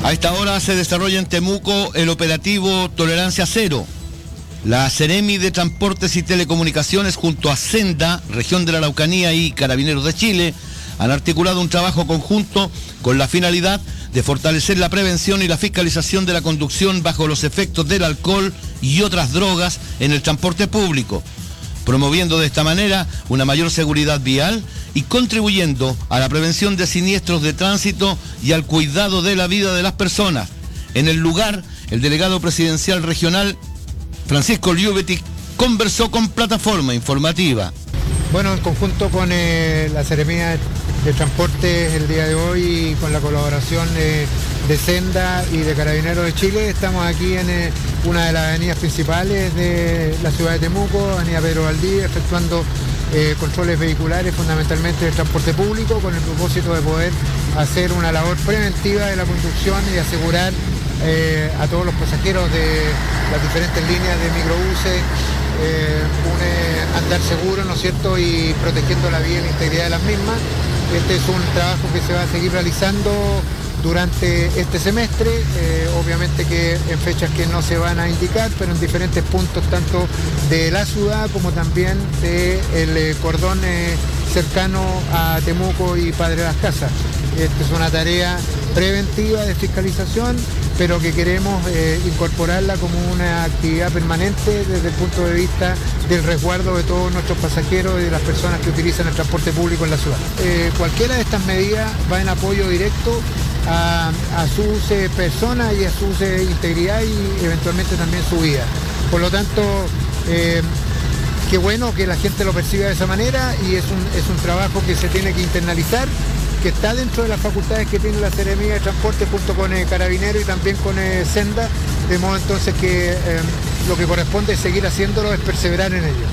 A esta hora se desarrolla en Temuco el operativo Tolerancia Cero. La Seremi de Transportes y Telecomunicaciones junto a Senda, Región de la Araucanía y Carabineros de Chile han articulado un trabajo conjunto con la finalidad de fortalecer la prevención y la fiscalización de la conducción bajo los efectos del alcohol y otras drogas en el transporte público, promoviendo de esta manera una mayor seguridad vial y contribuyendo a la prevención de siniestros de tránsito y al cuidado de la vida de las personas. En el lugar, el delegado presidencial regional, Francisco Liubetic, conversó con Plataforma Informativa. Bueno, en conjunto con la Seremía de Transportes el día de hoy y con la colaboración de Senda y de Carabineros de Chile, estamos aquí en una de las avenidas principales de la ciudad de Temuco, avenida Pedro Valdivia, efectuando controles vehiculares fundamentalmente del transporte público con el propósito de poder hacer una labor preventiva de la conducción y asegurar a todos los pasajeros de las diferentes líneas de microbuses andar seguro, ¿no es cierto?, y protegiendo la vida y la integridad de las mismas. Este es un trabajo que se va a seguir realizando durante este semestre, obviamente que en fechas que no se van a indicar, pero en diferentes puntos tanto de la ciudad como también del cordón cercano a Temuco y Padre Las Casas. Esta es una tarea preventiva de fiscalización, pero que queremos incorporarla como una actividad permanente desde el punto de vista del resguardo de todos nuestros pasajeros y de las personas que utilizan el transporte público en la ciudad. Cualquiera de estas medidas va en apoyo directo a sus personas y a su integridad y eventualmente también su vida. Por lo tanto, qué bueno que la gente lo perciba de esa manera y es un trabajo que se tiene que internalizar, que está dentro de las facultades que tiene la Seremía de Transporte junto con Carabineros y también con Senda, de modo entonces que lo que corresponde es seguir haciéndolo, es perseverar en ello.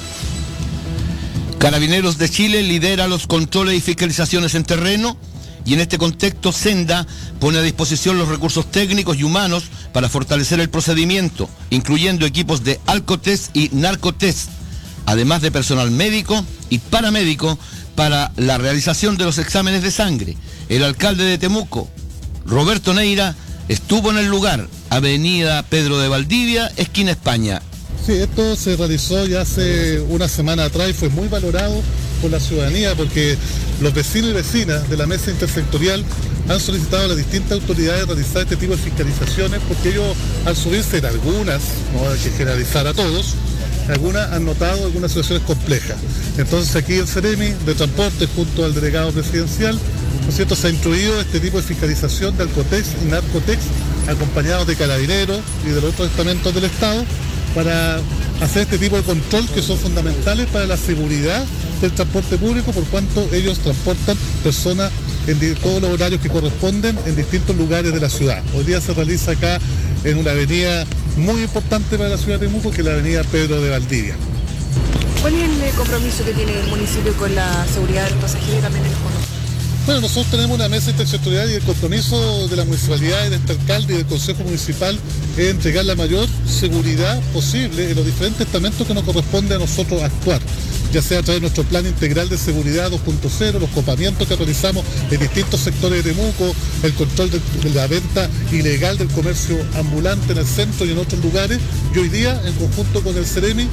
Carabineros de Chile lidera los controles y fiscalizaciones en terreno y en este contexto Senda pone a disposición los recursos técnicos y humanos para fortalecer el procedimiento, incluyendo equipos de alcotest y narcotest, además de personal médico y paramédico para la realización de los exámenes de sangre. El alcalde de Temuco, Roberto Neira, estuvo en el lugar, avenida Pedro de Valdivia, esquina España. Sí, esto se realizó ya hace una semana atrás y fue muy valorado por la ciudadanía porque los vecinos y vecinas de la mesa intersectorial han solicitado a las distintas autoridades realizar este tipo de fiscalizaciones porque ellos al subirse en algunas, no hay que generalizar a todos, algunas han notado algunas situaciones complejas. Entonces aquí el Seremi de Transporte junto al delegado presidencial, ¿no es cierto?, se ha instruido este tipo de fiscalización de alcotex y narcotex acompañados de Carabineros y de los otros estamentos del Estado para hacer este tipo de control que son fundamentales para la seguridad del transporte público por cuanto ellos transportan personas en todos los horarios que corresponden en distintos lugares de la ciudad. Hoy día se realiza acá en una avenida muy importante para la ciudad de Temuco, que es la avenida Pedro de Valdivia. ¿Cuál es el compromiso que tiene el municipio con la seguridad del pasajero y también de los conductores? Bueno, nosotros tenemos una mesa intersectorial y el compromiso de la municipalidad y de este alcalde y del Consejo Municipal es entregar la mayor seguridad posible en los diferentes estamentos que nos corresponde a nosotros actuar, ya sea a través de nuestro plan integral de seguridad 2.0, los copamientos que realizamos en distintos sectores de Temuco, el control de la venta ilegal del comercio ambulante en el centro y en otros lugares, y hoy día, en conjunto con el Seremi,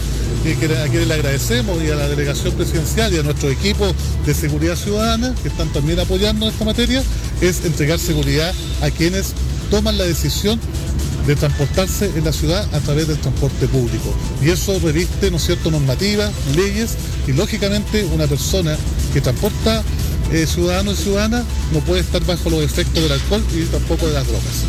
a quienes le agradecemos, y a la delegación presidencial y a nuestro equipo de seguridad ciudadana, que están también apoyando en esta materia, es entregar seguridad a quienes toman la decisión de transportarse en la ciudad a través del transporte público. Y eso reviste, ¿no es cierto?, normativas, leyes, y lógicamente una persona que transporta ciudadanos y ciudadanas no puede estar bajo los efectos del alcohol y tampoco de las drogas.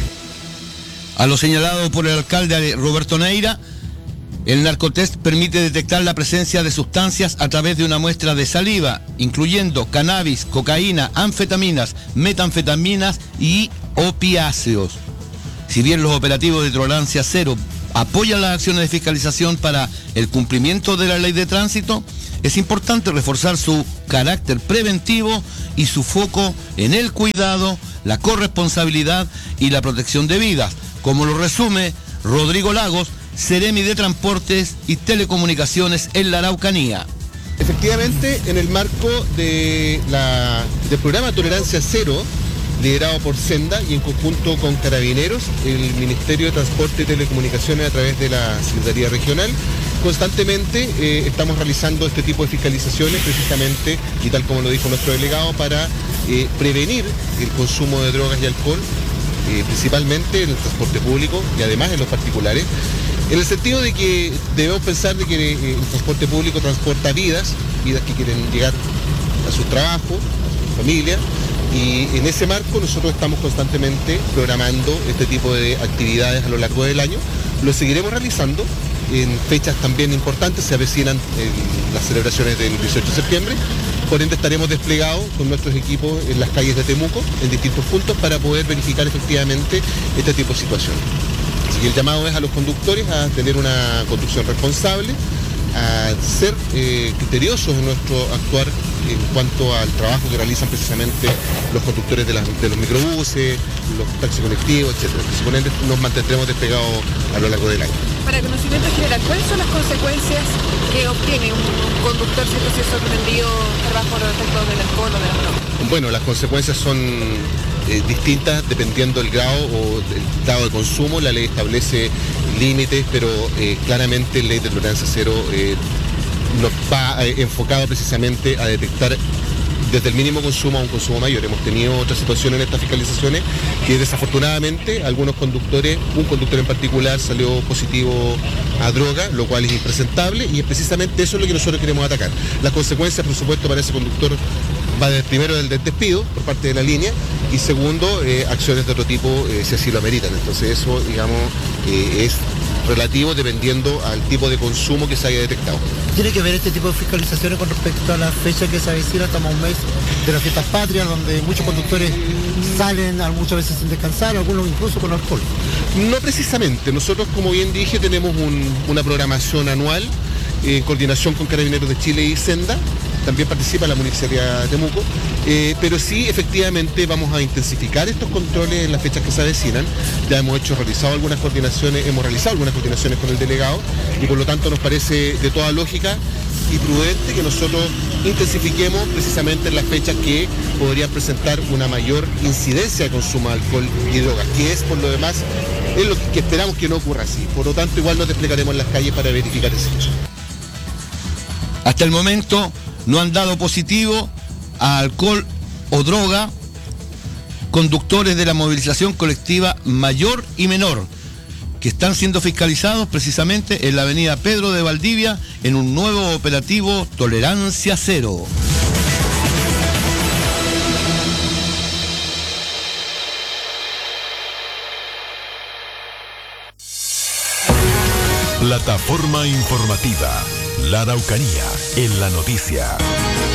A lo señalado por el alcalde Roberto Neira, el narcotest permite detectar la presencia de sustancias a través de una muestra de saliva, incluyendo cannabis, cocaína, anfetaminas, metanfetaminas y opiáceos. Si bien los operativos de tolerancia cero apoyan las acciones de fiscalización para el cumplimiento de la ley de tránsito, es importante reforzar su carácter preventivo y su foco en el cuidado, la corresponsabilidad y la protección de vidas, como lo resume Rodrigo Lagos, Seremi de Transportes y Telecomunicaciones en la Araucanía. Efectivamente, en el marco del programa Tolerancia Cero, liderado por Senda y en conjunto con Carabineros, el Ministerio de Transporte y Telecomunicaciones a través de la Secretaría Regional. Constantemente estamos realizando este tipo de fiscalizaciones precisamente, y tal como lo dijo nuestro delegado, para prevenir el consumo de drogas y alcohol, principalmente en el transporte público y además en los particulares, en el sentido de que debemos pensar de que el transporte público transporta vidas que quieren llegar a su trabajo, a su familia, y en ese marco nosotros estamos constantemente programando este tipo de actividades a lo largo del año. Lo seguiremos realizando en fechas también importantes, se avecinan las celebraciones del 18 de septiembre, por ende estaremos desplegados con nuestros equipos en las calles de Temuco, en distintos puntos, para poder verificar efectivamente este tipo de situaciones. Así que el llamado es a los conductores a tener una conducción responsable, a ser criteriosos en nuestro actuar en cuanto al trabajo que realizan precisamente los conductores de los microbuses, los taxis colectivos, etc. Por ende nos mantendremos desplegados a lo largo del año. Para conocimiento general, ¿cuáles son las consecuencias que obtiene un conductor si es sorprendido bajo los efectos del alcohol o de la droga? Bueno, las consecuencias son distintas dependiendo del grado o del grado de consumo. La ley establece límites, pero claramente la ley de tolerancia cero nos va enfocado precisamente a detectar desde el mínimo consumo a un consumo mayor. Hemos tenido otras situaciones en estas fiscalizaciones que desafortunadamente algunos conductores, un conductor en particular salió positivo a droga, lo cual es impresentable, y es precisamente eso lo que nosotros queremos atacar. Las consecuencias, por supuesto, para ese conductor va primero del despido por parte de la línea, y segundo, acciones de otro tipo si así lo ameritan. Entonces eso, digamos, es relativo dependiendo al tipo de consumo que se haya detectado. ¿Tiene que ver este tipo de fiscalizaciones con respecto a la fecha que se avecina, estamos a un mes de las fiestas patrias, donde muchos conductores salen muchas veces sin descansar, algunos incluso con alcohol? No precisamente, nosotros, como bien dije, tenemos una programación anual en coordinación con Carabineros de Chile y Senda. También participa la Municipalidad de Temuco, pero sí, efectivamente, vamos a intensificar estos controles en las fechas que se avecinan. Ya hemos realizado algunas coordinaciones con el delegado, y por lo tanto nos parece de toda lógica y prudente que nosotros intensifiquemos precisamente en las fechas que podrían presentar una mayor incidencia de consumo de alcohol y drogas, que es, por lo demás, es lo que esperamos que no ocurra así. Por lo tanto, igual nos desplegaremos en las calles para verificar ese hecho. Hasta el momento no han dado positivo a alcohol o droga conductores de la movilización colectiva mayor y menor, que están siendo fiscalizados precisamente en la avenida Pedro de Valdivia en un nuevo operativo Tolerancia Cero. Plataforma informativa, La Araucanía en la noticia.